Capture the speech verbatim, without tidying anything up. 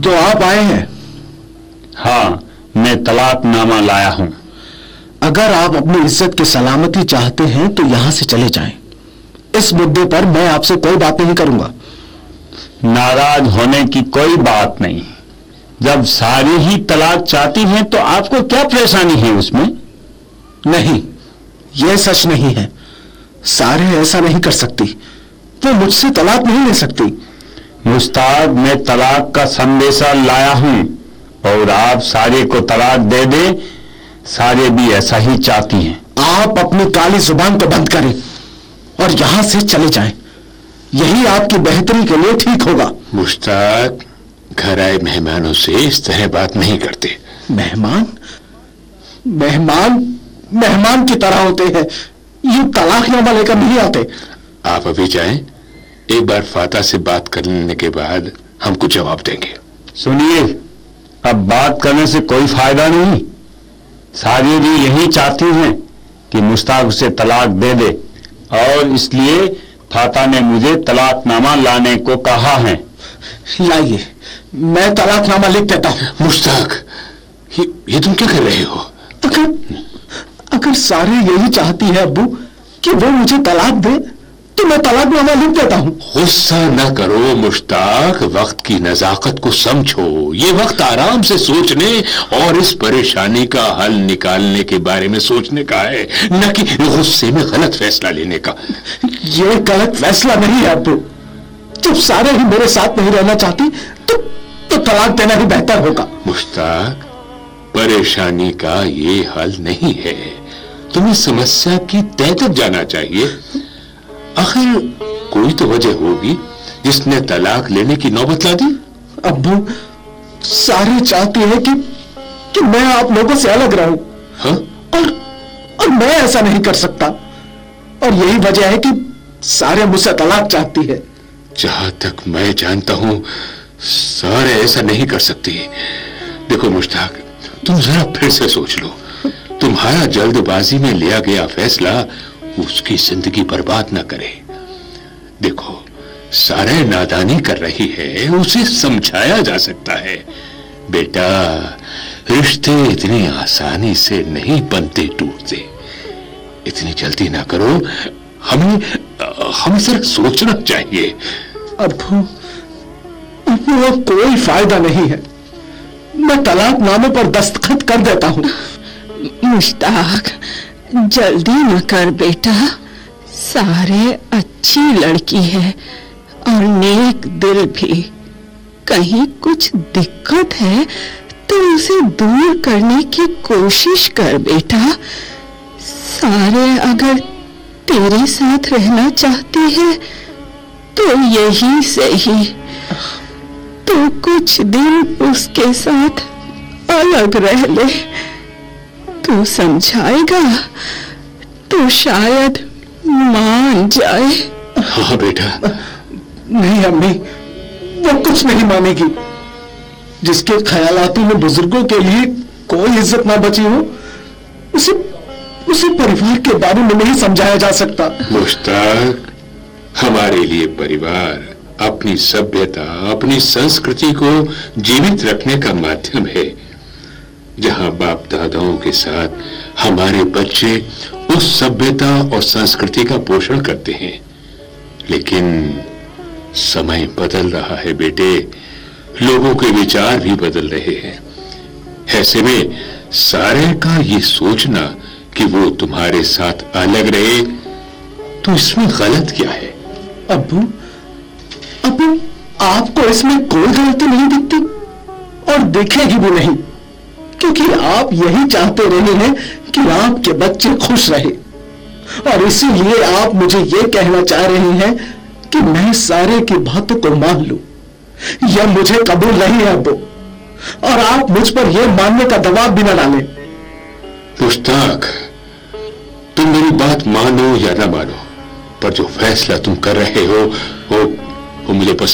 تو آپ آئے ہیں؟ ہاں، میں طلاق نامہ لایا ہوں۔ اگر آپ اپنی عزت کی سلامتی چاہتے ہیں تو یہاں سے چلے جائیں۔ اس مدعے پر میں آپ سے کوئی بات نہیں کروں گا۔ ناراض ہونے کی کوئی بات نہیں، جب ساری ہی طلاق چاہتی ہیں تو آپ کو کیا پریشانی ہے اس میں؟ نہیں، یہ سچ نہیں ہے۔ سارے ایسا نہیں کر سکتی، وہ مجھ سے طلاق نہیں لے سکتی۔ مشتاق، میں طلاق کا سندیشہ لایا ہوں اور آپ سارے کو طلاق دے دیں، سارے بھی ایسا ہی چاہتی ہیں۔ آپ اپنی کالی زبان کو بند کریں اور یہاں سے چلے جائیں، یہی آپ کی بہتری کے لیے ٹھیک ہوگا۔ مشتاق، گھر آئے مہمانوں سے اس طرح بات نہیں کرتے۔ مہمان مہمان مہمان کی طرح ہوتے ہیں، یہ طلاق نامہ لے کر نہیں آتے۔ آپ ابھی جائیں، ایک بار فاتح سے بات کر لینے کے بعد ہم کو جواب دیں گے۔ سنیے، اب بات کرنے سے کوئی فائدہ نہیں۔ ساری بھی یہی چاہتی ہیں کہ مشتاق اسے طلاق دے دے، اور اس لیے فاتح نے مجھے طلاق نامہ لانے کو کہا ہے۔ لائیے، میں طلاق نامہ لکھ دیتا ہوں۔ مشتاق، یہ, یہ تم کیا کر رہے ہو؟ اگر اگر سارے یہی چاہتی ہے ابو کہ وہ مجھے طلاق دے تو میں طلاق نامہ لکھ دیتا ہوں۔ غصہ نہ کرو مشتاق، وقت کی نزاکت کو سمجھو۔ یہ وقت آرام سے سوچنے اور اس پریشانی کا حل نکالنے کے بارے میں سوچنے کا ہے، نہ کہ غصے میں غلط فیصلہ لینے کا۔ یہ غلط فیصلہ نہیں ہے ابو، جب سارے ہی میرے ساتھ نہیں رہنا چاہتی تو تو طلاق دینا ہی بہتر ہوگا۔ مشتاق، پریشانی کا یہ حل نہیں ہے، تمہیں سمسیا کی تہ تک جانا چاہیے۔ آخر کوئی تو وجہ ہوگی جس نے طلاق لینے کی نوبت لا دی۔ ابو، سارے چاہتے ہیں کہ کہ میں آپ لوگوں سے الگ رہوں، ہاں؟ اور اور میں ایسا نہیں کر سکتا، اور یہی وجہ ہے کہ سارے مجھ سے طلاق چاہتی ہے۔ جہاں تک میں جانتا ہوں سارے ایسا نہیں کر سکتی۔ دیکھو مشتاق، تم ذرا پھر سے سوچ لو، تمہارا جلد بازی میں لیا گیا فیصلہ اس کی زندگی برباد نہ کرے۔ دیکھو، سارے نادانی کر رہی ہے، اسے سمجھایا جا سکتا ہے۔ بیٹا، رشتے اتنی آسانی سے نہیں بنتے ٹوٹتے، اتنی جلدی نہ کرو، ہمیں ہمیں صرف سوچنا چاہیے۔ ابو ابو اب کوئی فائدہ نہیں ہے، میں طلاق نامے پر دستخط کر دیتا ہوں۔ مشتاق، جلدی نہ کر بیٹا، سارے اچھی لڑکی ہے اور نیک دل بھی، کہیں کچھ دقت ہے تو اسے دور کرنے کی کوشش کر بیٹا۔ سارے اگر تیرے ساتھ رہنا چاہتے ہیں تو یہی صحیح، تو کچھ دن اس کے ساتھ الگ رہ لے، تو سمجھائے گا تو شاید مان جائے۔ ہاں بیٹا۔ نہیں امی، وہ کچھ نہیں مانے گی۔ جس کے خیالاتی میں بزرگوں کے لیے کوئی عزت نہ بچی ہو، اسے اسے پریوار کے بارے میں نہیں سمجھایا جا سکتا۔ مشتاق، ہمارے لیے پریوار اپنی سبھیتا، اپنی سنسکرتی کو جیوت رکھنے کا مادھیم ہے۔ جہاں باپ داداؤں کے ساتھ ہمارے بچے اس سبھیتا اور سنسکرتی کا پوشن کرتے ہیں، لیکن سمے بدل رہا ہے بیٹے، لوگوں کے وچار بھی بدل رہے ہیں۔ ایسے میں سارے کا یہ سوچنا کہ وہ تمہارے ساتھ الگ رہے تو اس میں غلط کیا ہے؟ ابو ابو آپ کو اس میں کوئی غلطی نہیں دکھتی، اور دیکھے گی بھی نہیں، کیونکہ آپ یہی چاہتے رہے ہیں کہ آپ کے بچے خوش رہے، اور اسی لیے آپ مجھے یہ کہنا چاہ رہے ہیں کہ میں سارے کی باتوں کو مان لوں۔ یہ مجھے قبول نہیں ہے ابو، اور آپ مجھ پر یہ ماننے کا دباؤ بھی نہ ڈالیں۔ مشتاق، تم میری بات مانو یا نہ مانو، پر جو فیصلہ تم کر رہے ہو وہ, وہ مجھے پسند